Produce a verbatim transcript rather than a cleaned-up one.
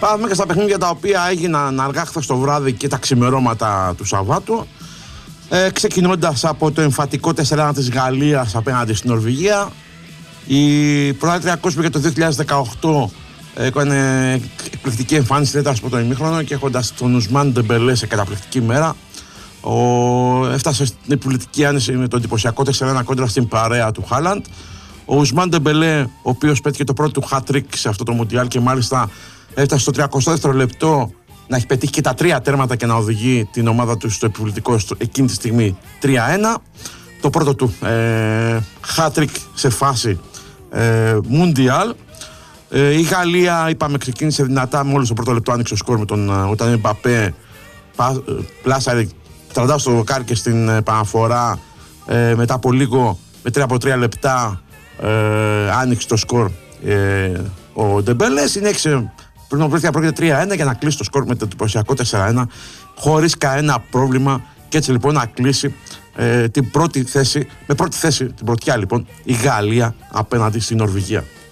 Πάμε και στα παιχνίδια τα οποία έγιναν αργά χθες το βράδυ και τα ξημερώματα του Σαββάτου. Ε, ξεκινώντας από το εμφατικό τέσσερα ένα της Γαλλίας απέναντι στην Νορβηγία. Η πρωτάθλητρια κόσμου για το δύο χιλιάδες δεκαοκτώ έκανε εκπληκτική εμφάνιση τέταρτη από το ημίχρονο και έχοντας τον Ουσμάν Ντεμπελέ σε καταπληκτική μέρα. Ο... Έφτασε στην επιλυτική άνεση με το εντυπωσιακό τέσσερα ένα κόντρα στην παρέα του Χάλαντ. Ο Ουσμάν Ντεμπελέ, ο οποίος πέτυχε το πρώτο του hat-trick σε αυτό το Μουντιάλ και μάλιστα έφτασε στο τριαντούτερο δεύτερο λεπτό να έχει πετύχει και τα τρία τέρματα και να οδηγεί την ομάδα του στο επιβλητικό στο, εκείνη τη στιγμή τρία ένα. Το πρώτο του ε, hat-trick σε φάση ε, Μουντιάλ. Ε, η Γαλλία, είπαμε, ξεκίνησε δυνατά, μόλις το πρώτο λεπτό άνοιξε ο σκορ με τον όταν ο Μπαπέ πλάσαρε τραντά στο δοκάρι και στην επαναφορά ε, μετά από λίγο με τρία από τρία λεπτά ε, άνοιξε το σκορ ε, ο Ντεμπέλε. Συνέχισε πριν από πρόκειται τρία ένα για να κλείσει το σκορ με το εντυπωσιακό τέσσερα ένα χωρίς κανένα πρόβλημα και έτσι λοιπόν να κλείσει ε, την πρώτη θέση, με πρώτη θέση την πρωτιά λοιπόν η Γαλλία απέναντι στην Νορβηγία.